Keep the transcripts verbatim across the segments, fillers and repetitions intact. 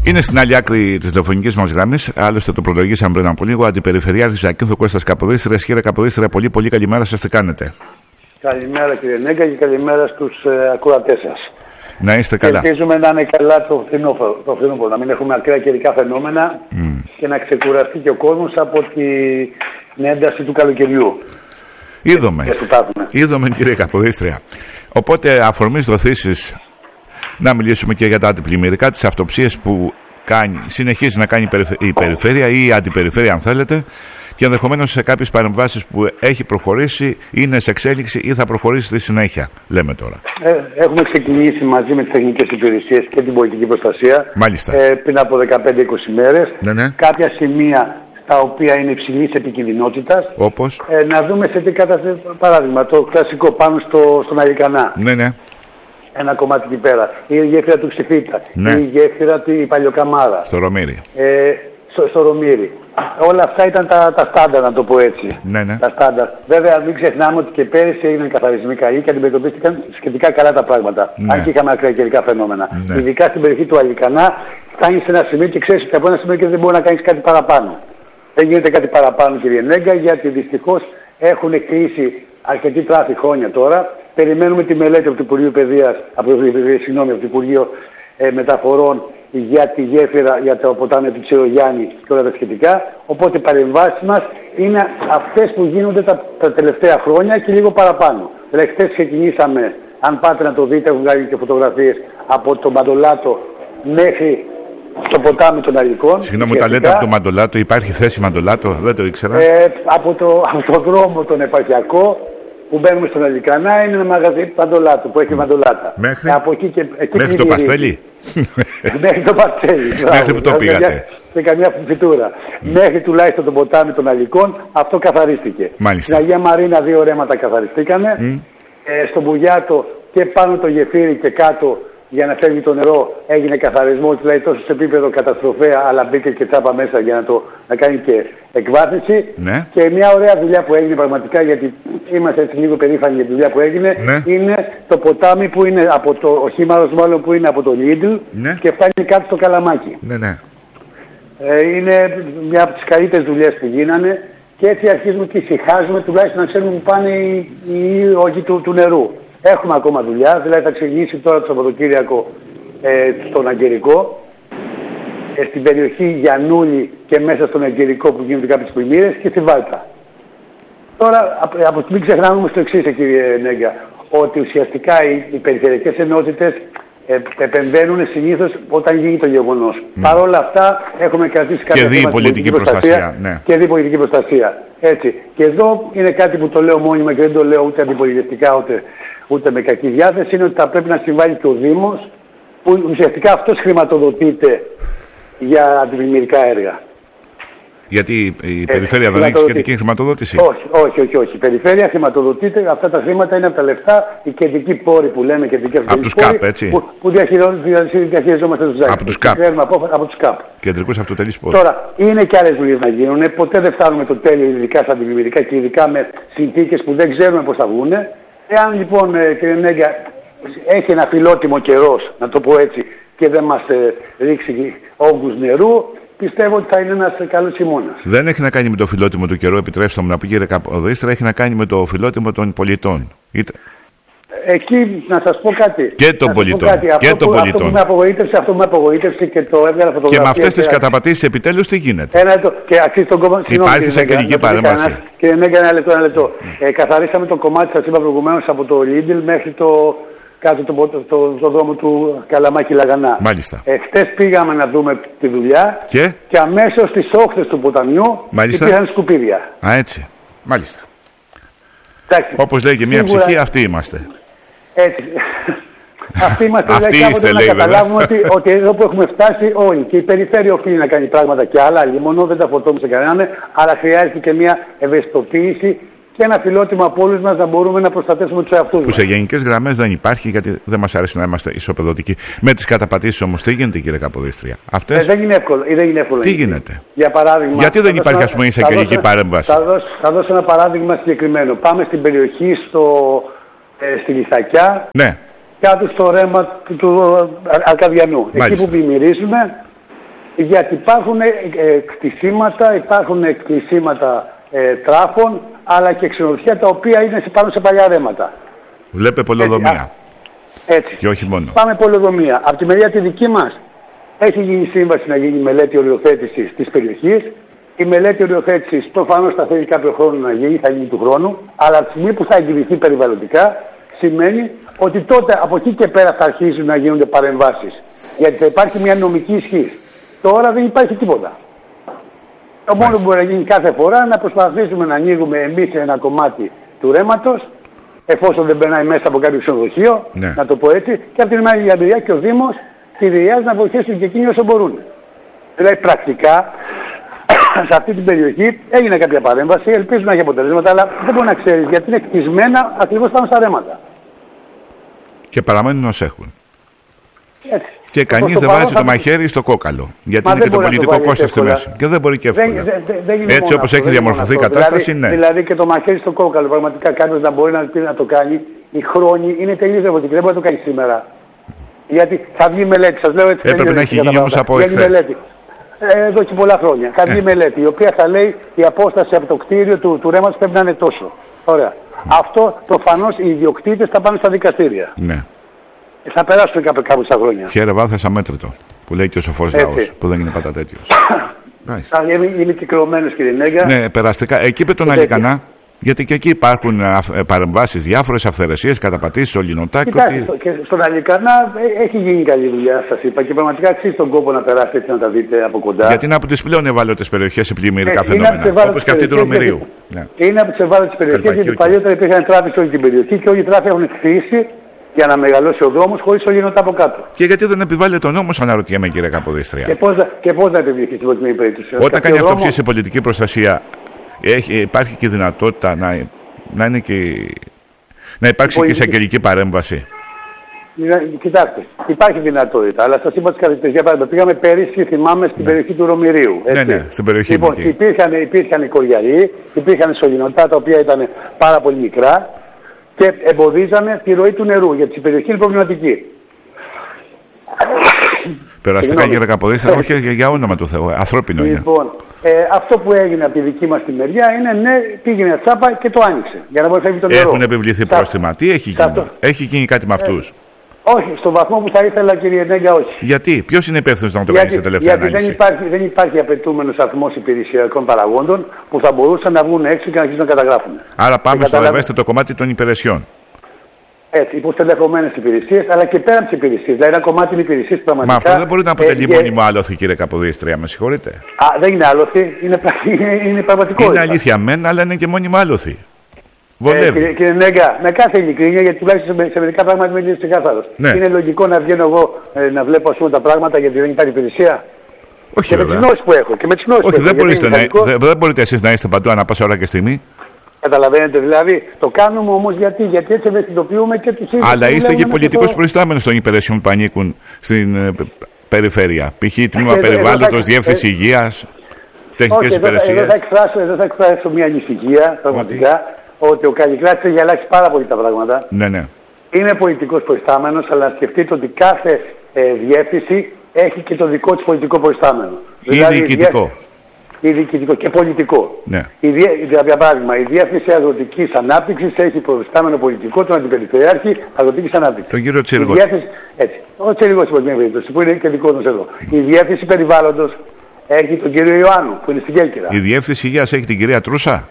Είναι στην άλλη άκρη της τηλεφωνικής μας γραμμής. Άλλωστε το προλογίσαμε πριν από λίγο. Αντιπεριφερειάρχης Ακίνθου Κώστας Καποδίστριας. Κύριε Καποδίστρια, πολύ πολύ καλημέρα σας. Τι κάνετε? Καλημέρα κύριε Νέγκα και καλημέρα στους ε, ακροατές σας. Να είστε καλά. Ελπίζουμε να είναι καλά το φθινόπωρο, το φθινόπωρο, να μην έχουμε ακραία καιρικά φαινόμενα mm. και να ξεκουραστεί και ο κόσμος από την ένταση του καλοκαιριού. Είδαμε. Είδαμε κύριε Καποδίστρια. Οπότε αφορμής δοθήσεις να μιλήσουμε και για τα αντιπλημμυρικά, τις αυτοψίες που κάνει, συνεχίζει να κάνει η περιφέρεια ή η αντιπεριφέρεια αν θέλετε, και ενδεχομένως σε κάποιες παρεμβάσεις που έχει προχωρήσει, είναι σε εξέλιξη ή θα προχωρήσει στη συνέχεια, λέμε τώρα. Ε, έχουμε ξεκινήσει μαζί με τις τεχνικές υπηρεσίες και την πολιτική προστασία. Μάλιστα. Ε, πριν από δεκαπέντε είκοσι μέρες. Ναι, ναι. Κάποια σημεία τα οποία είναι υψηλής επικινδυνότητας. Όπως? Ε, να δούμε σε τι κατάσταση. Παράδειγμα, το κλασικό πάνω στο, στον Αλικανά. Ναι, ναι. Ένα κομμάτι εκεί πέρα. Ή η γέφυρα του Ξηφίτα. Ναι. Ή η γέφυρα του Παλιοκαμάρα. Στο Ρωμήρι. Ε, στο, στο Ρωμήρι. Όλα αυτά ήταν τα, τα στάνταρ, να το πω έτσι. Ναι, ναι. Τα στάνταρ. Βέβαια, μην ξεχνάμε ότι και πέρυσι έγιναν καθαρισμοί καλοί και αντιμετωπίστηκαν σχετικά καλά τα πράγματα. Ναι. Αν και είχαμε ακραία καιρικά φαινόμενα. Ναι. Ειδικά στην περιοχή του Αλικανά, φτάνει σε ένα σημείο και ξέρει ότι από ένα σημείο και δεν μπορεί να κάνει κάτι παραπάνω. Δεν γίνεται κάτι παραπάνω, κύριε Νέγκα, γιατί δυστυχώς έχουν κλείσει αρκετοί τράφοι χρόνια τώρα. Περιμένουμε τη μελέτη από το Υπουργείο Παιδείας, από το, συγγνώμη, από το Υπουργείο ε, Μεταφορών για τη γέφυρα, για το ποτάμι του Τσιρογιάννη και όλα τα σχετικά. Οπότε οι παρεμβάσεις μας είναι αυτές που γίνονται τα, τα τελευταία χρόνια και λίγο παραπάνω. Δηλαδή, χθες ξεκινήσαμε, αν πάτε να το δείτε, έχουν βγάλει και φωτογραφίες από το Μαντολάτο μέχρι στο ποτάμι των Αλικών. Συγγνώμη, τα λέτε από το Μαντολάτο, υπάρχει θέση Μαντολάτο, δεν το ήξερα. Ε, από, το, από το δρόμο τον επαρχιακό που μπαίνουμε στον Αλικανά είναι ένα μαγαζί Μαντολάτο που έχει Μαντολάτα. Μέχρι, ε, από εκεί και, εκεί μέχρι το Παστέλι. Μέχρι το Παστέλι. Μέχρι που το πήγατε. Σε καμιά φυτούρα. Mm. Μέχρι τουλάχιστον το ποτάμι των Αλικών αυτό καθαρίστηκε. Μάλιστα. Στην Αγία Μαρίνα δύο ρέματα καθαριστήκανε. Mm. Ε, στον Μπουγιάτο και πάνω το γεφύρι και κάτω, για να φεύγει το νερό, έγινε καθαρισμό, δηλαδή τόσο σε επίπεδο καταστροφέα, αλλά μπήκε και τσάπα μέσα για να, το, να κάνει και εκβάθυνση. Ναι. Και μια ωραία δουλειά που έγινε πραγματικά, γιατί είμαστε έτσι λίγο περήφανοι για τη δουλειά που έγινε, ναι. είναι το ποτάμι που είναι από το οχήμαρος μάλλον που είναι από το Lidl, ναι. και φτάνει κάτω στο Καλαμάκι. Ναι, ναι. Ε, είναι μια από τις καλύτερες δουλειές που γίνανε και έτσι αρχίζουμε και ησυχάζουμε, τουλάχιστον να ξέρουμε που πάνε οι, οι όγκοι του, του νερού. Έχουμε ακόμα δουλειά, δηλαδή θα ξεκινήσει τώρα το Σαββατοκύριακο ε, στον Αγγερικό, ε, στην περιοχή Γιαννούλη και μέσα στον Αγγερικό που γίνονται κάποιες πλημμύρες και στη Βάλτα. Τώρα, από μην ξεχνάμε όμως το εξής, κύριε Νέγκα, ότι ουσιαστικά οι, οι περιφερειακές ενότητες ε, επεμβαίνουν συνήθως όταν γίνει το γεγονός. Mm. Παρ' όλα αυτά έχουμε κρατήσει κάποια και θέματα πολιτική προστασία, προστασία ναι. και διπολιτική προστασία. Έτσι. Και εδώ είναι κάτι που το λέω μόνιμα και δεν το λέω ούτε αντιπολιτευτικά ούτε, ούτε με κακή διάθεση, είναι ότι θα πρέπει να συμβάλλει και ο Δήμος, που ουσιαστικά αυτός χρηματοδοτείται για αντιπλημμυρικά έργα. Γιατί η ε, περιφέρεια δεν έχει σχετική χρηματοδότηση. Όχι, όχι, όχι, όχι. Η περιφέρεια χρηματοδοτείται, αυτά τα χρήματα είναι από τα λεφτά, οι κεντρικοί πόροι που λέμε, κεντρικοί από τους ΚΑΠ, έτσι. Που, που διαχειριζόμαστε τους ζάχους. Από τους ΚΑΠ. Από, από τους ΚΑΠ. Κεντρικούς αυτοτελείς πόρους. Τώρα, είναι και άλλες δουλειές να γίνουν. Ποτέ δεν φτάνουμε το τέλειο, ειδικά στα αντιπλημμυρικά και ειδικά με συνθήκες που δεν ξέρουμε πώς θα βγουν. Εάν λοιπόν, κύριε Νέγκα, έχει ένα φιλότιμο καιρός, να το πω έτσι, και δεν μας ε, ρίξει όγκους νερού, πιστεύω ότι θα είναι ένας καλός χειμώνας. Δεν έχει να κάνει με το φιλότιμο του καιρού, επιτρέψτε μου να πω, κύριε Καποδίστρα, έχει να κάνει με το φιλότιμο των πολιτών. Είτε... Εκεί να σας πω κάτι. Και των πολιτών. Και αυτό, των που, πολιτών. Αυτό που με απογοήτευσε, αυτό που με απογοήτευσε και το έβγαλα φωτογραφία. Και με αυτές τις καταπατήσεις επιτέλους τι γίνεται. Ένα λεπτό. Και αξίζει τον κομμάτι. Υπάρχει σε κλινική παρέμβαση. Κύριε Νέγκα, ένα λεπτό. Ένα λεπτό. Mm. Ε, καθαρίσαμε το κομμάτι, σας είπα προηγουμένως, από το Lidl μέχρι το. Κάτω το, το, το, το δρόμο του Καλαμάκι Λαγανά. Μάλιστα. Ε, χτες πήγαμε να δούμε τη δουλειά και, και αμέσως στις όχθες του ποταμιού υπήρχαν σκουπίδια. Α, έτσι. Μάλιστα. Εντάξει. Όπως λέει και μια Σίγουρα... ψυχή, αυτοί είμαστε. Έτσι. Αυτοί είμαστε. Αυτοί λέει, είστε, να λέει, καταλάβουμε ότι, ότι εδώ που έχουμε φτάσει όλοι και η περιφέρεια οφείλει να κάνει πράγματα και άλλα, μόνο δεν τα φορτώνουμε σε κανέναν, αλλά χρειάζεται και μια ευαισθητοποίηση και ένα φιλότιμο από όλους μας να μπορούμε να προστατεύσουμε τους εαυτούς μας. Που σε γενικές γραμμές δεν υπάρχει, γιατί δεν μας αρέσει να είμαστε ισοπεδωτικοί. Με τις καταπατήσεις όμως, τι γίνεται, κύριε Καποδίστρια? Αυτές... Ε, δεν είναι εύκολο. Δεν είναι εύκολο. Τι γίνεται? Για παράδειγμα, γιατί δεν υπάρχει, ας πούμε, εισαγγελική παρέμβαση? Θα δώσω, θα δώσω ένα παράδειγμα συγκεκριμένο. Πάμε στην περιοχή στο, ε, στη Λιθακιά, ναι. κάτω στο ρέμα του, του Αρκαδιανού. Μάλιστα. Εκεί που πλημμυρίζουμε, Γιατί υπάρχουν κτισίματα, υπάρχουν κτισίματα ε, τράφων, αλλά και ξενοδοχεία τα οποία είναι πάνω σε παλιά ρέματα. Βλέπε πολεοδομία. Έτσι. Και όχι μόνο. Πάμε πολεοδομία. Από τη μεριά τη δική μας έχει γίνει σύμβαση να γίνει μελέτη οριοθέτησης της περιοχής. Η μελέτη οριοθέτησης προφανώς θα θέλει κάποιο χρόνο να γίνει, θα γίνει του χρόνου, αλλά από τη στιγμή που θα εγκριθεί περιβαλλοντικά, σημαίνει ότι τότε από εκεί και πέρα θα αρχίσουν να γίνονται παρεμβάσεις. Γιατί θα υπάρχει μια νομική ισχύ. Τώρα δεν υπάρχει τίποτα. Το μόνο που μπορεί να γίνει κάθε φορά να προσπαθήσουμε να ανοίγουμε εμείς ένα κομμάτι του ρέματος, εφόσον δεν περνάει μέσα από κάποιο ξενοδοχείο, ναι. να το πω έτσι, και από την άλλη η Ανδριά και ο Δήμος σχεδιάζει να βοηθήσουν και εκείνοι όσο μπορούν. Δηλαδή πρακτικά σε αυτή την περιοχή έγινε κάποια παρέμβαση, ελπίζουν να έχει αποτελέσματα, αλλά δεν μπορεί να ξέρει γιατί είναι κτισμένα ακριβώς πάνω στα ρέματα. Και παραμένουν ως έχουν. Έτσι. Και κανείς δεν βάζει το μαχαίρι στο κόκαλο. Γιατί Μα είναι και το πολιτικό κόστος στη μέση. Και δεν μπορεί και εύκολα. Δεν, δεν, δεν Έτσι όπως έχει διαμορφωθεί η κατάσταση, δηλαδή, ναι. Δηλαδή και το μαχαίρι στο κόκαλο, πραγματικά κάποιος να μπορεί να, να το κάνει. Οι χρόνοι είναι τελείως διαφορετικοί. Δεν μπορεί να το κάνει σήμερα. Γιατί θα βγει μελέτη, σας λέω έτσι. Έπρεπε να έχει γίνει όμως από εχθές. Εδώ και πολλά χρόνια. Θα βγει ε. μελέτη, η οποία θα λέει η απόσταση από το κτίριο του, του ρέματος πρέπει να είναι τόσο. Ωραία. Mm. Αυτό προφανώς οι ιδιοκτήτες θα πάνε στα δικαστήρια. Ναι. Θα περάσουν κάπου, κάπου στα χρόνια. Χαίρε βάθος αμέτρητο, που λέει και ο σοφός λαός, που δεν είναι πάντα τέτοιος. είμαι, είμαι κυκλωμένος, κύριε Νέγκα. Ναι, περαστικά. Εκεί είπε τον Αλικανά, γιατί και εκεί υπάρχουν παρεμβάσεις, διάφορες αυθαιρεσίες, καταπατήσεις, ολινοτά. Κοιτάξτε, ότι... και στον Αλικανά έχει γίνει καλή δουλειά, σας είπα, και πραγματικά αξίζει τον κόπο να περάσετε έτσι να τα δείτε από κοντά. Γιατί είναι από τις πλέον ευάλωτες περιοχές σε πλημμυρικά φαινόμενα, όπως και αυτή του Ρωμηρίου. Ναι. Είναι από τις ευάλωτες περιοχές, γιατί παλιότερα υπήρχαν τράπεζες σε όλη την περιοχή και όλοι οι τράπεζες έχουν χτίσει για να μεγαλώσει ο δρόμος χωρίς ολινοτά από κάτω. Και γιατί δεν επιβάλλεται ο νόμος, αναρωτιέμαι, κύριε Καποδίστρια. Και πώς, και πώς να επιβληθεί στην προκειμένη περίπτωση. Όταν κάνει αυτοψία σε πολιτική προστασία, έχει, υπάρχει και δυνατότητα να, να, είναι και, να υπάρξει πολιτική... και εισαγγελική παρέμβαση. Κοιτάξτε, υπάρχει δυνατότητα, αλλά σας είπα τις καθηγητές. Για παράδειγμα, πήγαμε πέρυσι, θυμάμαι, στην ναι. περιοχή του Ρωμηρίου. Ναι, ναι, στην περιοχή λοιπόν, υπήρχαν, υπήρχαν οικογιαλοί, υπήρχαν σωληνοτά τα οποία ήταν πάρα πολύ μικρά και εμποδίζανε τη ροή του νερού, γιατί η περιοχή είναι προβληματική. Περαστικά, κύριε Καποδίστρια, όχι για όνομα του Θεού, ανθρώπινο είναι. Λοιπόν, ε, αυτό που έγινε από τη δική μας τη μεριά είναι ναι, πήγαινε τσάπα και το άνοιξε. Για να μπορεί να φεύγει το νερό. Έχουν επιβληθεί πρόστιμα. Τι έχει γίνει, αυτό... έχει γίνει κάτι με αυτούς. Ε, όχι, στον βαθμό που θα ήθελα, κύριε Νέγκα, όχι. Γιατί, ποιος είναι υπεύθυνος να το κάνει σε τελευταία γιατί ανάλυση. Γιατί δεν υπάρχει, δεν υπάρχει απαιτούμενος αριθμός υπηρεσιακών παραγόντων που θα μπορούσαν να βγουν έξω και να αρχίσουν να καταγράφουν. Άρα πάμε στο ευαίσθητο κομμάτι των υπηρεσιών. Έτσι, υποστελεχωμένες υπηρεσίες, αλλά και πέρα από τις υπηρεσίες. Δηλαδή, ένα κομμάτι είναι υπηρεσίες πραγματικά. Μα αυτό δεν μπορεί να αποτελεί ε, μόνιμο άλοθη, κύριε Καποδίστρια, με συγχωρείτε. Α, δεν είναι άλοθη, είναι, είναι, είναι πραγματικότητα. Είναι αλήθεια μεν, αλλά είναι και μόνιμο άλοθη. Βολεύει. Ε, κύριε, κύριε Νέγκα, με κάθε ειλικρίνεια, γιατί τουλάχιστον σε μερικά πράγματα είμαι ξεκάθαρος. Ναι. Είναι λογικό να βγαίνω εγώ ε, να βλέπω ας πούμε, τα πράγματα γιατί δεν υπάρχει υπηρεσία. Όχι, και βέβαια. με τις γνώσεις που έχω. Και με τις γνώσεις Όχι, που δεν, έχω, μπορείτε να, δεν, δεν μπορείτε εσείς να είστε παντού ανά πάσα ώρα και στιγμή. Καταλαβαίνετε, δηλαδή το κάνουμε όμως γιατί, γιατί έτσι ευαισθητοποιούμε και τους ίδιους. Αλλά είστε και πολιτικός το... προϊστάμενος των υπηρεσιών που ανήκουν στην ε, περιφέρεια. Π.χ. τμήμα περιβάλλοντος, διεύθυνση υγείας, τεχνικές υπηρεσίες. Εδώ θα εκφράσω, εδώ θα εκφράσω μια ανησυχία πραγματικά ότι, ότι ο Καλλικράτης έχει αλλάξει πάρα πολύ τα πράγματα. Ναι, ναι. Είναι πολιτικός προϊστάμενος, αλλά σκεφτείτε ότι κάθε ε, διεύθυνση έχει και το δικό της πολιτικό προϊστάμενο. Ή δηλαδή, διοικητικό. Ή διοικητικό και πολιτικό. Ναι. Η, για παράδειγμα, η Διεύθυνση Αγροτικής Ανάπτυξης έχει προϊστάμενο πολιτικό τον Αντιπεριφερειάρχη Αγροτικής Ανάπτυξης. Τον κύριο Τσίργο. Έτσι. Ο Τσίργος στην προκειμένη περίπτωση, που είναι και δικό μας εδώ. Η Διεύθυνση Περιβάλλοντος έχει τον κύριο Ιωάννου, που είναι στην Κέρκυρα. Η Διεύθυνση Υγείας έχει την κυρία Τρούσα.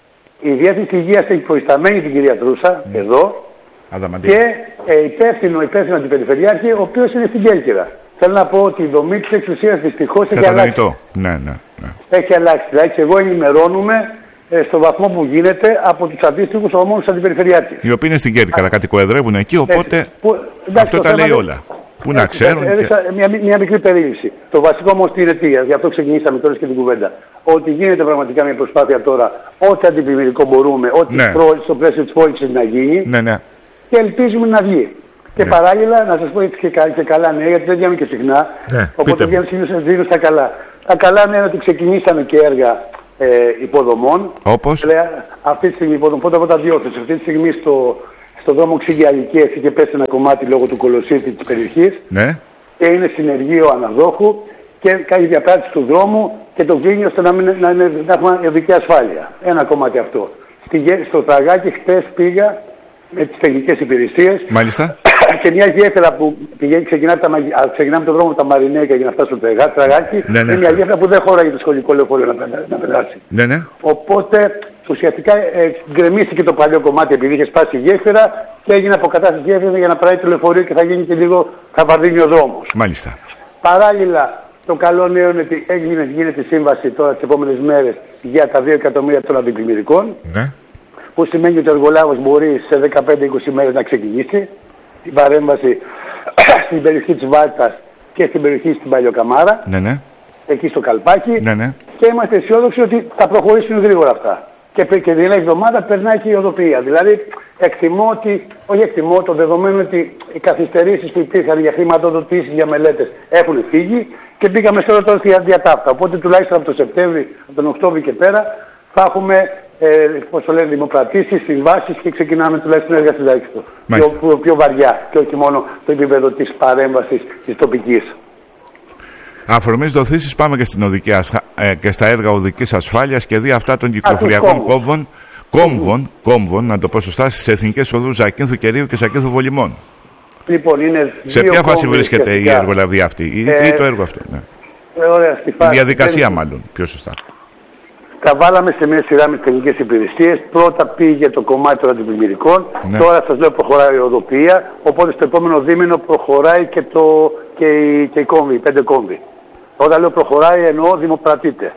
Η Διεύθυνση Υγείας έχει προϊσταμένη την κυρία Τρούσα, mm. εδώ. Αδαμαντή. Και ε, υπεύθυνο, υπεύθυνο Αντιπεριφερειάρχη, ο οποίος είναι στην Κέρκυρα. Θέλω να πω ότι η δομή της εξουσίας δυστυχώς έχει αλλάξει. Ναι, ναι, ναι. Έχει αλλάξει. Δηλαδή, εγώ ενημερώνουμε ε, στο βαθμό που γίνεται από τους αντίστοιχους ομόνους αντιπεριφερειάρχες. Οι οποίοι είναι στην Κέρκυρα, κατοικοεδρεύουν εκεί, οπότε που, εντάξει, αυτό τα λέει όλα. Πού να ξέρουν. Έδειξα και... μια, μια μικρή περίληψη. Το βασικό όμως τι είναι τι, γι' αυτό ξεκινήσαμε τώρα και την κουβέντα. Ότι γίνεται πραγματικά μια προσπάθεια τώρα, ό,τι αντιπλημμυρικό μπορούμε, ό,τι ναι. στο πλαίσιο της πόλης να γίνει. Ναι, ναι. Και ελπίζουμε να βγει. Και ναι. παράλληλα, να σας πω έτσι και, και καλά νέα, γιατί δεν βγαίνω και συχνά. Ναι, οπότε βγαίνω συνήθως στα καλά. Τα καλά νέα είναι ότι ξεκινήσαμε και έργα ε, υποδομών. Όπως? Λέα, αυτή τη στιγμή υποδομών, πρώτα από τα διόρθωση. Αυτή τη στιγμή στο, στο δρόμο Ξύγκη-Αλική είχε πέσει ένα κομμάτι λόγω του κολοσσίτη της περιοχής. Ναι. Και είναι συνεργείο αναδόχου. και κάνει διαπράτηση του δρόμου και το κλείνει ώστε να, μην, να, να, να έχουμε οδική ασφάλεια. Ένα κομμάτι αυτό. Στη, στο Τραγάκι χτες πήγα με τις τεχνικές υπηρεσίες. Μάλιστα. Και μια γέφυρα που πηγαίνει, ξεκινά τα, ξεκινάμε τον δρόμο από τα Μαρινέκα για να φτάσει στο Τραγάκι. Ναι, ναι. Είναι μια γέφυρα που δεν χωράει το σχολικό λεωφορείο να, να περάσει. Ναι, ναι. Οπότε ουσιαστικά ε, γκρεμίστηκε το παλιό κομμάτι επειδή είχε σπάσει η γέφυρα και έγινε αποκατάσταση γέφυρα για να περάσει το λεωφορείο και θα γίνει και λίγο, θα βαρδίνει ο δρόμος. Μάλιστα. Παράλληλα, το καλό νέο είναι ότι έγινε, γίνεται σύμβαση τώρα τις επόμενες μέρες για τα δύο εκατομμύρια των αντιπλημμυρικών. Ναι. Που σημαίνει ότι ο εργολάβος μπορεί σε δεκαπέντε με είκοσι μέρες να ξεκινήσει την παρέμβαση στην περιοχή της Βάρτας και στην περιοχή στην Παλιοκαμάρα. Ναι, ναι. Εκεί στο Καλπάκι. Ναι, ναι. Και είμαστε αισιόδοξοι ότι θα προχωρήσουν γρήγορα αυτά. Και, και την άλλη εβδομάδα περνάει και η οδοποιία. Δηλαδή, εκτιμώ ότι, όχι εκτιμώ, το δεδομένο ότι οι καθυστερήσεις που υπήρχαν για χρηματοδοτήσεις, για μελέτες έχουν φύγει και πήγαμε σε όλο το διατάφτα. Οπότε τουλάχιστον από τον Σεπτέμβρη, από τον Οκτώβρη και πέρα, θα έχουμε ε, πώς το λένε, δημοπρατήσεις, συμβάσεις και ξεκινάμε τουλάχιστον έργα συντάξεις πιο, πιο, πιο βαριά και όχι μόνο το επίπεδο της παρέμβασης της τοπικής. Αφορμής δοθήσεις πάμε και, στην οδική ασχα... ε, και στα έργα οδικής ασφάλειας και δει αυτά των κυκλοφοριακών κόμβων, κόμβων, κόμβων, να το πω σωστά, στις εθνικές οδούς Ζακίνθου Κερίου και Ζακίνθου Βολημών. Λοιπόν, είναι σε ποια φάση βρίσκεται η εργολαβία αυτή ή, ε, ή το έργο αυτό? Ναι. Ε, ωραία, στη φάση. Η διαδικασία μάλλον, πιο σωστά. Τα βάλαμε σε μια σειρά με τις τεχνικές υπηρεσίες. Πρώτα πήγε το κομμάτι των αντιπλημμυρικών. Ναι. Τώρα σας λέω προχωράει η οδοποιία. Οπότε στο επόμενο δίμηνο προχωράει και, το, και, η, και η κόμβη, η πέντε κόμβη. Όταν λέω προχωράει εννοώ δημοπρατείται.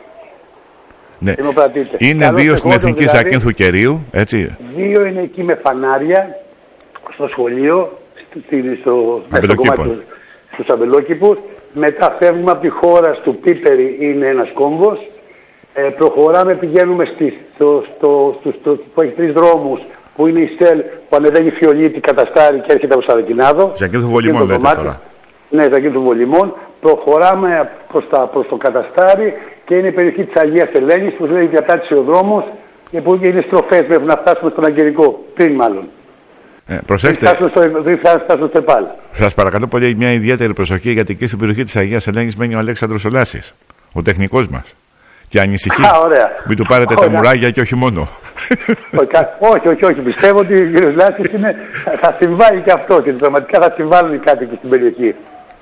Ναι. Δημοπρατείται. Είναι Καλώς δύο στην Εθνική δηλαδή, Ζακίνθου Κερίου, έτσι. Δύο είναι εκεί με φανάρια στο σχολείο, στο, στο, στο κομμάτι του, στους αμπελόκηπους. Μετά φεύγουμε από τη χώρα του Πίπερη, είναι ένας κόμβος. Ε, προχωράμε, πηγαίνουμε στις, στο, στο, στο, στο, που έχει τρεις δρόμους που είναι η ΣΕΛ που ανεβαίνει Φιολίτη, Καταστάρι και έρχεται από Σαρακινάδο. Ζακίνθου Βολημών λέτε τώρα. Ναι, Ζακίνθου Βολημών. Προχωράμε προς, τα, προς το Καταστάρι και είναι η περιοχή της Αγίας Ελένης που λέει διαπράττει ο δρόμος και που είναι στροφές μέχρι να φτάσουμε στον Αγγελικό, πριν μάλλον. Ε, προσέξτε. Δεν φτάσουμε στο ΕΠΑΛ. Σας παρακαλώ πολύ μια ιδιαίτερη προσοχή γιατί εκεί στην περιοχή της Αγίας Ελένης μένει ο Αλέξανδρος Ολάσης, ο τεχνικός μας. Και ανησυχεί. Α, ωραία. Μην του πάρετε τα μουράγια και όχι μόνο. όχι, όχι, όχι. Πιστεύω ότι ο κ. Λάσης θα συμβάλλει και αυτό και πραγματικά θα συμβάλλουν κάτι και στην περιοχή.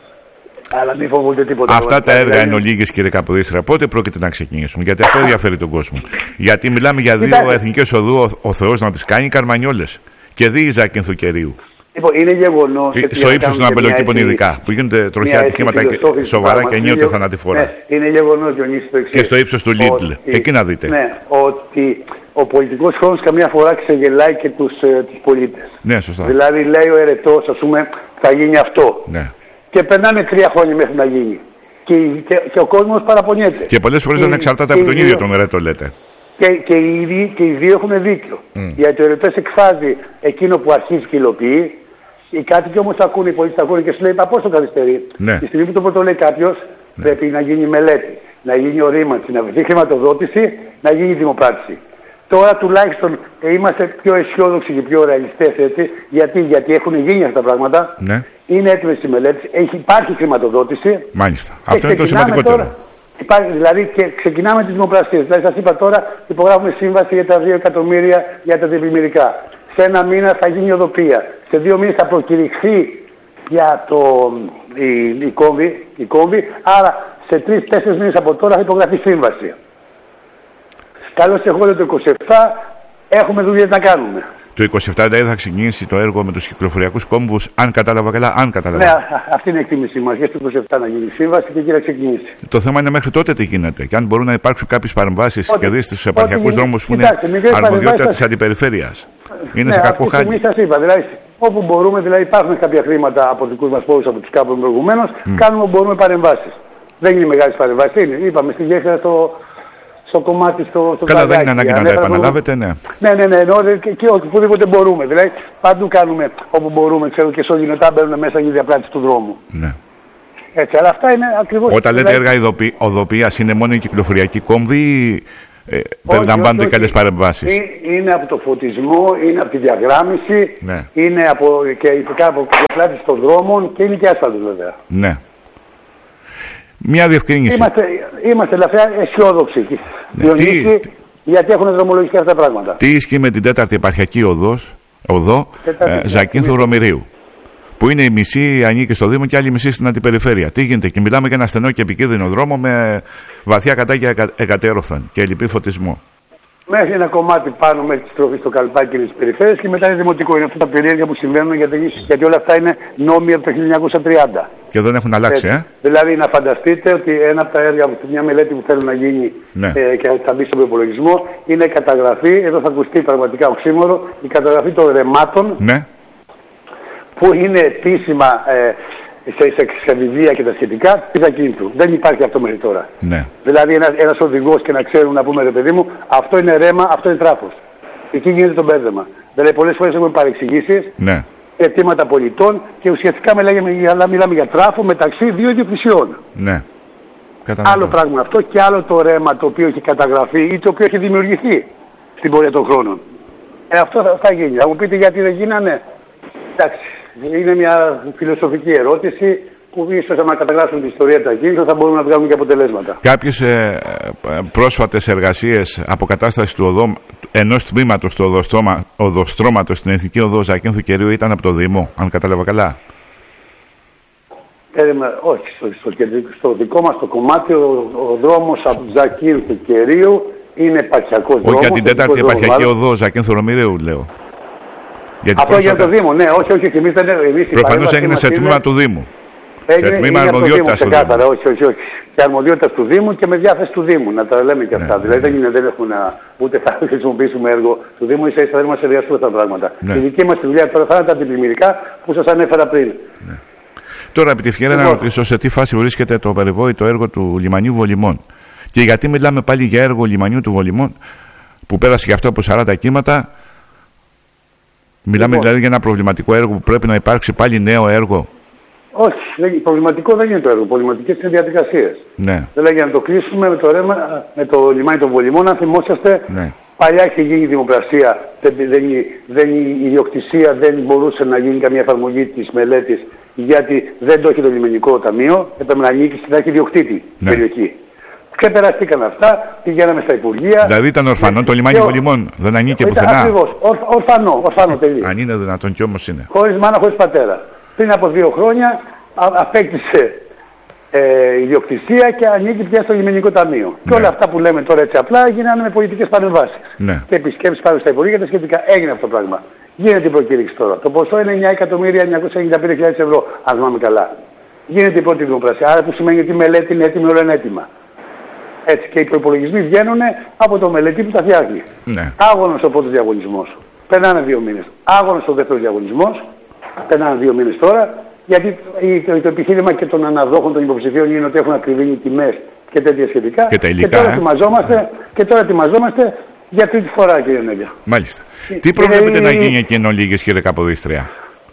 Αλλά μην φοβούνται τίποτα. Αυτά τα έργα εν ολίγης, κύριε Καποδίστρα, πότε πρόκειται να ξεκινήσουν? Γιατί αυτό ενδιαφέρει τον κόσμο. Γιατί μιλάμε για δύο εθνικές οδού, ο, ο Θεός να τις κάνει καρμανιόλες. Και δύο Ζακίνθου Κερίου. Λοιπόν, είναι γεγονός. Στο ύψος των αμπελοκήπων ειδικά. Που γίνονται τροχιά ατυχήματα σοβαρά και ενίοτε θανατηφόρα. Ναι, είναι γεγονός, Διονύση, το εξής. Και στο ύψος του Λίτλ. Εκεί να δείτε. Ναι, ότι ο πολιτικός χρόνος καμιά φορά ξεγελάει και τους, ε, τους πολίτες. Ναι, σωστά. Δηλαδή, λέει ο ερετός, ας πούμε, θα γίνει αυτό. Ναι. Και περνάνε τρία χρόνια μέχρι να γίνει. Και, και, και ο κόσμος παραπονιέται. Και πολλές φορές δεν εξαρτάται από τον ίδιο τον ερετό, λέτε. Και, και, οι, και οι δύο έχουν δίκιο. Mm. Γιατί ο ερετός εκφράζει εκείνο που αρχίζει και υλοποιεί. Οι κάτοικοι όμως ακούνε, οι πολίτες ακούνε και σου λέει: πώς το καθυστερεί? Ναι. Τη στιγμή που το πρώτο λέει κάποιος, ναι, πρέπει να γίνει μελέτη, να γίνει ορίμανση, να βρεθεί χρηματοδότηση, να γίνει δημοπράτηση. Τώρα τουλάχιστον ε, είμαστε πιο αισιόδοξοι και πιο ρεαλιστές, έτσι. Γιατί, γιατί έχουν γίνει αυτά τα πράγματα. Ναι. Είναι έτοιμες οι μελέτες, έχει, υπάρχει χρηματοδότηση. Μάλιστα. Αυτό είναι το σημαντικότερο. Τώρα, υπάρχει, δηλαδή και ξεκινάμε τις δημοπρασίες. Δηλαδή σας είπα τώρα, υπογράφουμε σύμβαση για τα δύο εκατομμύρια για τα αντιπλημμυρικά. Σε ένα μήνα θα γίνει η οδοποιία. Σε δύο μήνες θα προκηρυχθεί για το, η, η, κόμβη, η κόμβη. Άρα σε τρεις-τέσσερις μήνες από τώρα θα υπογραφεί σύμβαση. Καλώς εχόντων το είκοσι επτά έχουμε δουλειές να κάνουμε. Το είκοσι επτά δηλαδή θα ξεκινήσει το έργο με τους κυκλοφοριακούς κόμβους, αν κατάλαβα καλά, αν κατάλαβα. Ναι, αυτή είναι η εκτίμησή μας. Για το είκοσι επτά να γίνει σύμβαση και εκεί να ξεκινήσει. Το θέμα είναι μέχρι τότε τι γίνεται. Και αν μπορούν να υπάρξουν κάποιες παρεμβάσεις και δει στους επαρχιακούς δρόμους που είναι αρμοδιότητα της αντιπεριφέρειας. Είναι ναι, σε κακό χάλι. Εμείς σας είπα, δηλαδή όπου μπορούμε, δηλαδή υπάρχουν κάποια χρήματα από δικούς μας πόρους, από τους κάπου προηγουμένως, mm. κάνουμε όπου μπορούμε παρεμβάσεις. Δεν είναι μεγάλες παρεμβάσεις, είναι. Είπαμε στη γέφυρα στο. Στο κομμάτι στο, στο Καλά, δεν είναι ανάγκη να τα επαναλάβετε, ναι. Ναι, ναι, ναι, ναι, και, και οπουδήποτε μπορούμε. Δηλαδή, παντού κάνουμε όπου μπορούμε, ξέρω, και σωγινωτά μπαίνουν μέσα για διαπράτηση του δρόμου. Ναι. Έτσι, αλλά αυτά είναι ακριβώς. Όταν λέτε δηλαδή, έργα οδοποιίας, είναι μόνο η κυκλοφοριακή κόμβη ή ε, περιλαμβάνονται και άλλες παρεμβάσεις? Είναι από το φωτισμό, είναι από τη διαγράμμιση, ναι, είναι από, και ειδικά από τη διαπράτηση των δρόμων και είναι και άσφαλτος βέβαια. Ναι. Μια διευκρίνηση. Είμαστε, είμαστε ελαφριά αισιόδοξοι. Ναι, τι, γιατί έχουν δρομολογηθεί αυτά τα πράγματα. Τι ισχύει με την τέταρτη επαρχιακή οδός, οδό ε, Ζακίνθου Ρωμηρίου, που είναι η μισή ανήκει στο Δήμο και άλλη μισή στην αντιπεριφέρεια. Τι γίνεται? Και μιλάμε για ένα στενό και επικίνδυνο δρόμο με βαθιά κατάγια εκατέρωθεν και ελλειπή φωτισμό. Μέχρι ένα κομμάτι πάνω μέχρι τη στροφή στο καλπάκι τη περιφέρεια και μετά είναι δημοτικό. Είναι αυτά τα περίεργα που συμβαίνουν γιατί, γιατί όλα αυτά είναι νόμοι από το χίλια εννιακόσια τριάντα. Και δεν έχουν αλλάξει, Έτσι. ε. Δηλαδή να φανταστείτε ότι ένα από τα έργα, μια μελέτη που θέλουν να γίνει ναι. ε, και θα μπει στον προπολογισμό είναι η καταγραφή, εδώ θα ακουστεί πραγματικά οξύμορο, η καταγραφή των ρεμάτων ναι. που είναι επίσημα ε, σε, σε, σε βιβλία και τα σχετικά τη Ζακίνθου. Δεν υπάρχει αυτό μέχρι τώρα. Ναι. Δηλαδή ένα ένας οδηγός και να ξέρουν να πούμε ρε παιδί μου, αυτό είναι ρέμα, αυτό είναι τράφος. Εκεί γίνεται το μπέρδεμα. Δηλαδή πολλές φορές έχουμε παρεξηγήσεις, ναι. αιτήματα πολιτών και ουσιαστικά μιλάμε, μιλάμε για τράφο μεταξύ δύο ιδιοκτησιών. Ναι. Άλλο πράγμα αυτό και άλλο το ρέμα το οποίο έχει καταγραφεί ή το οποίο έχει δημιουργηθεί στην πορεία των χρόνων. Ε, αυτό θα, θα γίνει. Θα μου πείτε γιατί δεν γίνανε. Εντάξει, είναι μια φιλοσοφική ερώτηση που ίσως άμα καταγράψουν την ιστορία τα Ζακίνθου θα μπορούμε να βγάλουμε και αποτελέσματα. Κάποιες ε, πρόσφατες εργασίες αποκατάστασης του οδό, ενός τμήματος του οδοστρώμα, οδοστρώματος στην Εθνική Οδό Ζακίνθου Κερίου ήταν από το Δήμο, αν κατάλαβα καλά. Ε, όχι, στο, στο, στο δικό μας το κομμάτι ο, ο δρόμος από Ζακίνθου Κερίου είναι επαρχιακός δρόμος. Όχι για την τέταρτη επαρχιακή οδό Ζακίνθου Ρωμηρίου λέω. Γιατί αυτό πρόσφατα... για το Δήμο, ναι, όχι, όχι, εμείς δεν εμείς προφανώς έγινε σε τμήμα είναι... του Δήμου. Έγινε, σε τμήμα αρμοδιότητας του Δήμου. Όχι, όχι, όχι. Και αρμοδιότητας του Δήμου και με διάθεση του Δήμου, να τα λέμε και αυτά. Ναι, δηλαδή ναι. δεν, δεν έχουμε να, ούτε θα χρησιμοποιήσουμε έργο του Δήμου, ίσα ίσα δεν μας επηρεαστούν αυτά τα πράγματα. Ναι. Η δική μας δουλειά τώρα θα είναι τα αντιπλημμυρικά που σας ανέφερα πριν. Ναι. Τώρα, επί τη ευκαιρία να ρωτήσω σε τι φάση βρίσκεται το περιβόητο έργο του λιμανιού Βολημών. Και γιατί μιλάμε πάλι για έργο λιμανιού του Βολημών, που πέρασε και αυτό από σαράντα κύματα. Μιλάμε λοιπόν. δηλαδή για ένα προβληματικό έργο που πρέπει να υπάρξει πάλι νέο έργο. Όχι, δεν, προβληματικό δεν είναι το έργο. Προβληματικές είναι διαδικασίες. Ναι. Δηλαδή για να το κλείσουμε με το, ρέμα, με το λιμάνι των Βολημών, αν θυμόσαστε, ναι. παλιά είχε γίνει δημοπρασία. Δεν, δεν, δεν, η ιδιοκτησία δεν μπορούσε να γίνει καμία εφαρμογή της μελέτης γιατί δεν το έχει το λιμενικό ταμείο. Έπρεπε να ανήκει στην αρχή ιδιοκτήτη ναι. περιοχή. Ξεπεραστήκαν αυτά, πηγαίναμε στα Υπουργεία. Δηλαδή ήταν ορφανό το λιμάνι Βολημών, δεν ανήκε πουθενά. Ακριβώς, Ορ, ορφανό, ορφανό τελείως. Αν είναι δυνατόν κι όμως είναι. Χωρίς μάνα, χωρίς πατέρα. Πριν από δύο χρόνια α, απέκτησε ε, ιδιοκτησία και ανήκει πια στο λιμενικό ταμείο. Ναι. Και όλα αυτά που λέμε τώρα έτσι απλά γίνανε με πολιτικές παρεμβάσεις. Ναι. Και επισκέψεις πάνω στα Υπουργεία και τα σχετικά. Έγινε αυτό το πράγμα. Γίνεται η προκήρυξη τώρα. Το ποσό είναι εννιά εκατομμύρια εννιακόσιες ενενήντα πέντε χιλιάδες ευρώ, αν θυμάμαι καλά. Γίνεται η πρώτη δημοπρασία. Άρα που σημαίνει ότι η μελέτη είναι έτοιμη, όλα είναι έτοιμα. Έτσι και οι προϋπολογισμοί βγαίνουν από το μελετή που τα φτιάχνει. Ναι. Άγωνος ο πρώτος διαγωνισμός. Περνάνε δύο μήνες. Άγωνος ο δεύτερος διαγωνισμός. Περνάνε δύο μήνες τώρα. Γιατί το, το επιχείρημα και των αναδόχων των υποψηφίων είναι ότι έχουν ακριβήνει τιμές και τέτοια σχετικά. Και, τα υλικά, και, τώρα, ε? ετοιμαζόμαστε, και τώρα ετοιμαζόμαστε για τρίτη φορά, κύριε Νέλια. Μάλιστα. Ε, Τι προβλέπετε ε, να γίνει εκεί εν ολίγης, κύριε Καποδίστρια,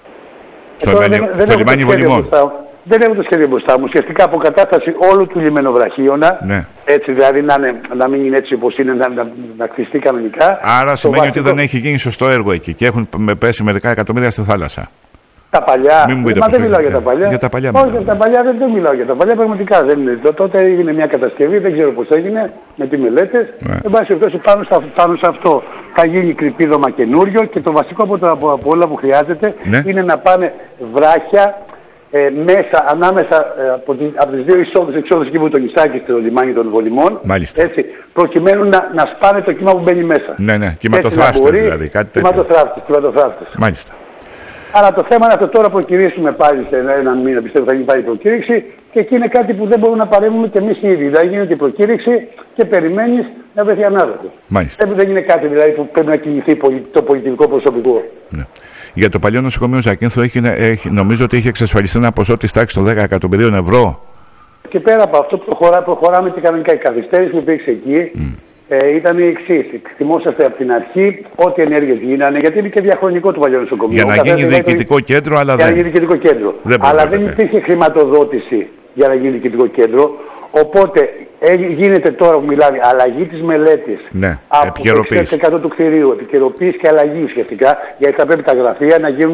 στο ε, λιμάνι Βολημών? Δεν έχω το σχέδιο μπροστά μου. Ουσιαστικά αποκατάσταση όλου του λιμενοβραχίωνα. Ναι. Έτσι δηλαδή να, είναι, να μην είναι έτσι όπως είναι, να, να, να κτιστεί κανονικά. Άρα σημαίνει βασικό... ότι δεν έχει γίνει σωστό έργο εκεί και έχουν πέσει μερικά εκατομμύρια στη θάλασσα. Τα παλιά. Μην μου πείτε Μα δεν μιλάω για τα παλιά. Για τα παλιά Όχι, για τα παλιά δεν, δεν μιλάω για τα παλιά. Πραγματικά δεν είναι. Τότε έγινε μια κατασκευή, δεν ξέρω πώς έγινε, με τι μελέτες. Ναι. Εν πάση περιπτώσει πάνω, πάνω σε αυτό θα γίνει κρυπίδωμα καινούριο και το βασικό από, το, από, από όλα που χρειάζεται ναι. είναι να πάνε βράχια. Ε, μέσα, ανάμεσα ε, από, τις, από τις δύο εισόδους, εξόδους εκεί που το νησάκι στο λιμάνι των Βολημών, έτσι, προκειμένου να, να σπάνε το κύμα που μπαίνει μέσα. Ναι, ναι, κυματοθράφτες δηλαδή, κάτι τέτοιο. Κυματοθράφτες, κυματοθράφτες. Μάλιστα. Αλλά το θέμα είναι αυτό, τώρα προκυρήσουμε πάλι σε έναν μήνα, πιστεύω θα γίνει πάλι η προκήρυξη και εκεί είναι κάτι που δεν μπορούμε να παρέμβουμε και εμείς οι ίδιοι. Δηλαδή γίνεται η προκήρυξη και περιμένεις να βρεθεί ανάδοχο. Μάλιστα. Δεν είναι κάτι δηλαδή που πρέπει να κινηθεί το πολιτικό προσωπικό. Ναι. Για το παλιό νοσοκομείο Ζακίνθου έχει, έχει, νομίζω ότι έχει εξασφαλιστεί ένα ποσό της τάξης των δέκα εκατομμυρίων ευρώ. Και πέρα από αυτό προχωρά, προχωράμε και κανονικά. Η καθυστέρηση που υπήρξε εκεί mm. ε, ήταν η εξής. Θυμόσαστε από την αρχή ό,τι ενέργειες γίνανε, γιατί είναι και διαχρονικό το παλιό νοσοκομείο. Για να γίνει διοικητικό κέντρο, αλλά για δεν. Για να γίνει διοικητικό κέντρο. Δεν αλλά δεν υπήρχε χρηματοδότηση για να γίνει διοικητικό κέντρο. Οπότε γίνεται τώρα που μιλάμε αλλαγή της μελέτης ναι, από το εξήντα τοις εκατό του κτηρίου, επικαιροποίηση και αλλαγή ουσιαστικά, γιατί θα πρέπει τα γραφεία να γίνουν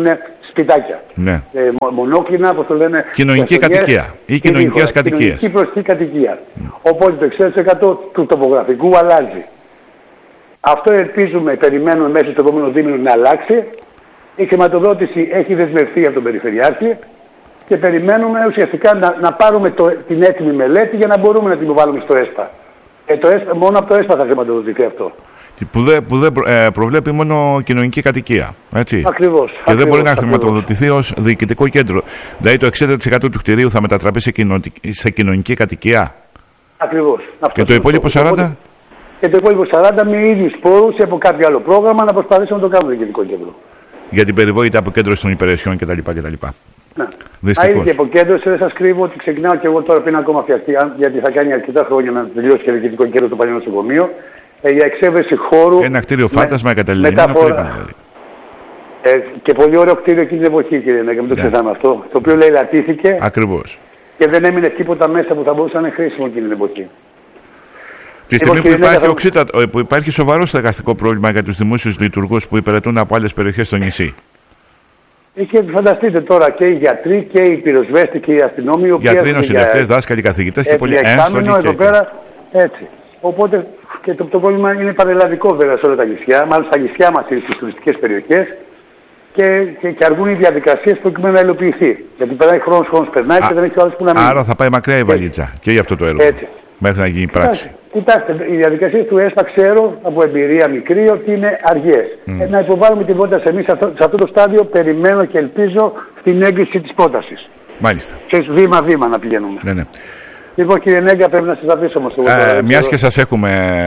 σπιτάκια. Ναι. Ε, μονόκλινα, όπως το λένε. Κοινωνική κατοικία ή κοινωνικές κατοικίες. Κοινωνική προσιτή κατοικία. Mm. Οπότε το εξήντα τοις εκατό του τοπογραφικού αλλάζει. Αυτό ελπίζουμε, περιμένουμε μέσα στο επόμενο δίμηνο να αλλάξει. Η χρηματοδότηση έχει δεσμευθεί από τον Περιφερειάρχη και περιμένουμε ουσιαστικά να, να πάρουμε το, την έτοιμη μελέτη για να μπορούμε να την υποβάλουμε στο ΕΣΠΑ. Ε, το ΕΣΠΑ μόνο από το ΕΣΠΑ θα χρηματοδοτηθεί αυτό. Που δεν που δε, ε, προβλέπει μόνο κοινωνική κατοικία. Έτσι. Ακριβώς. Και ακριβώς, δεν μπορεί να ακριβώς. χρηματοδοτηθεί ως διοικητικό κέντρο. Δηλαδή το εξήντα τοις εκατό του κτηρίου θα μετατραπεί σε, κοινο, σε κοινωνική κατοικία. Ακριβώς. Και το υπόλοιπο σαράντα τοις εκατό. Και το υπόλοιπο σαράντα τοις εκατό με ίδιους πόρους ή από κάποιο άλλο πρόγραμμα να προσπαθήσουμε να το κάνουμε διοικητικό κέντρο. Για την περιβόητη αποκέντρωση των υπηρεσιών κτλ. κτλ. Ναι. Δυστυχώς. Α, η αποκέντρωση δεν σας κρύβω ότι ξεκινάω και εγώ τώρα πριν ακόμα φτιαχτεί, γιατί θα κάνει αρκετά χρόνια να τελειώσει και διοικητικό κέντρο το παλιό νοσοκομείο. Ε, για εξέβρεση χώρου. Ένα κτίριο φάντασμα εγκαταλειμμένο. Δηλαδή. Ε, και πολύ ωραίο κτίριο εκείνη την εποχή, κύριε Νέγκα, μην το ξεχνάμε yeah. αυτό. Το οποίο λαιλατήθηκε. Ακριβώς. Και δεν έμεινε τίποτα μέσα που θα μπορούσε να είναι χρήσιμο εκείνη την εποχή. Τη στιγμή που υπάρχει, θα... οξύτα, που υπάρχει σοβαρό στεγαστικό πρόβλημα για τους δημόσιους λειτουργούς που υπηρετούν από άλλες περιοχές στο νησί. Και φανταστείτε τώρα και οι γιατροί και οι πυροσβέστες και οι αστυνόμοι. Γιατροί, νοσηλευτές, για... δάσκαλοι, καθηγητές και πολλοί ένστολοι. Εδώ πέρα έτσι. Οπότε και το, το πρόβλημα είναι πανελλαδικό βέβαια σε όλα τα νησιά, μάλλον στα νησιά μας στις τουριστικές περιοχές και, και, και αργούν οι διαδικασίες προκειμένου να υλοποιηθεί. Γιατί περνάει χρόνος, χρόνος περνάει Α, και δεν έχει άλλος που να μείνει. Άρα θα πάει μακριά η βαλίτσα και για αυτό το έργο. Έτσι. Μέχρι να γίνει πράξη. Κοιτάξτε, οι διαδικασίες του ΕΣΠΑ ξέρω από εμπειρία μικρή ότι είναι αργές. Mm. Ε, να υποβάλουμε την πρόταση εμείς σε αυτό, σε αυτό το στάδιο, περιμένω και ελπίζω στην έγκριση της πρότασης. Μάλιστα. Και βήμα-βήμα να πηγαίνουμε. Ναι, ναι. Λοιπόν, κύριε Νέγκα, πρέπει να σας αφήσω όμως. Ε, Μιας και σας έχουμε.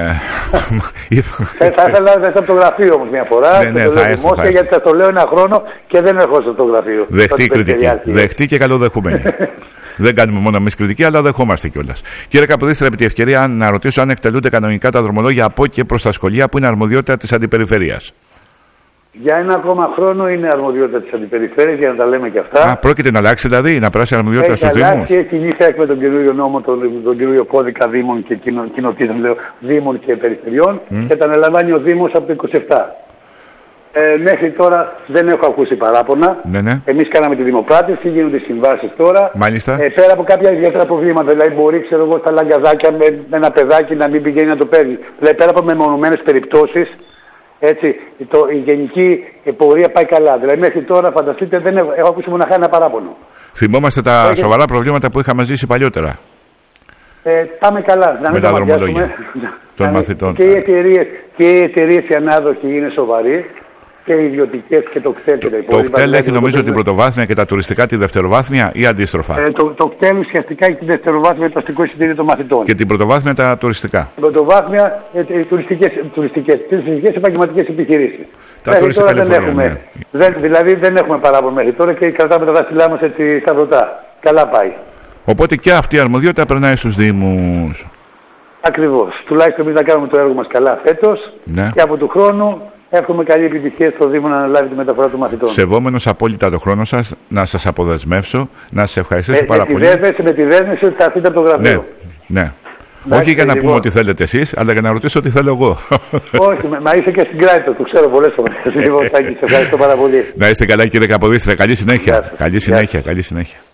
ε, θα ήθελα να έρθετε από το γραφείο όμως μια φορά. Ναι, ναι, το θα έρθω, θα γιατί σας το λέω ένα χρόνο και δεν έρχομαι στο γραφείο. Δεχτεί κριτική. Δεχτεί και καλοδεχούμενη. Δεν κάνουμε μόνο εμείς κριτική, αλλά δεχόμαστε κιόλας. Κύριε Καποδίστρα, επί τη ευκαιρία να ρωτήσω αν εκτελούνται κανονικά τα δρομολόγια από και προς τα σχολεία που είναι αρμοδιότητα της αντιπεριφέρειας. Για ένα ακόμα χρόνο είναι αρμοδιότητα της αντιπεριφέρειας, για να τα λέμε και αυτά. Α, πρόκειται να αλλάξει δηλαδή, να περάσει αρμοδιότητα στους Δήμους. Έχει αλλάξει, έχει λύσει με τον καινούριο νόμο, τον, τον καινούριο κώδικα Δήμων και κοινοτήτων, λέω, Δήμων και Περιφερειών mm. και τα αναλαμβάνει ο Δήμος από το είκοσι επτά. Ε, μέχρι τώρα δεν έχω ακούσει παράπονα. Ναι, ναι. Εμείς κάναμε τη δημοπράτηση, γίνονται συμβάσεις τώρα. Μάλιστα. Ε, πέρα από κάποια ιδιαίτερα προβλήματα, δηλαδή μπορεί, ξέρω εγώ, στα λαγκαδάκια με, με ένα παιδάκι να μην πηγαίνει να το παίρνει. Δηλαδή πέρα από μεμονωμένες περιπτώσεις, έτσι, το, η γενική πορεία πάει καλά. Δηλαδή μέχρι τώρα, φανταστείτε, δεν έχω, έχω ακούσει μοναχά ένα παράπονο. Θυμόμαστε τα Έχει... σοβαρά προβλήματα που είχαμε ζήσει παλιότερα. Ε, πάμε καλά. Να μην τα δρομολόγια των μαθητών. Και οι εταιρείες και οι εταιρείες οι ανάδοχοι είναι σοβαροί. Και οι ιδιωτικές και το κτέλ και τα υπόλοιπα. Το κτέλ έχει νομίζω την πρωτοβάθμια και τα τουριστικά τη δευτεροβάθμια ή αντίστροφα. Ε, το, το κτέλ ουσιαστικά έχει τη δευτεροβάθμια το αστικό εισιτήριο των μαθητών. Και την πρωτοβάθμια τα τουριστικά. Την πρωτοβάθμια ε, οι τουριστικές, τουριστικές, τουριστικές επαγγελματικές επιχειρήσεις. Τα μέχρι τουριστικά τώρα δεν έχουμε, ναι. δεν, δηλαδή δεν έχουμε παράπονο μέχρι τώρα και κρατάμε τα δάχτυλά μας έτσι σταυρωτά. Καλά πάει. Οπότε και αυτή η αρμοδιότητα περνάει στους Δήμους. Ακριβώς. Τουλάχιστον εμείς να κάνουμε το έργο μας καλά φέτος ναι. και από του χρόνου. Εύχομαι καλή επιτυχία στο Δήμο να αναλάβει τη μεταφορά των μαθητών. Σεβόμενος απόλυτα το χρόνο σας, να σας αποδεσμεύσω, να σας ευχαριστήσω με, πάρα με πολύ. Τη δέσμευση, με τη δέσμευση ότι θα έρθετε από το γραφείο. Ναι, ναι. Να όχι για να λοιπόν. πούμε ότι θέλετε εσείς, αλλά για να ρωτήσω τι θέλω εγώ. Όχι, μα είσαι και στην Κράτο, το ξέρω πολλές φορές. Λοιπόν, Τάκη, σε ευχαριστώ πάρα πολύ. Να είστε καλά κύριε Καποδίστρα, καλή συνέχεια. Καλή συνέχεια, καλή συνέχεια.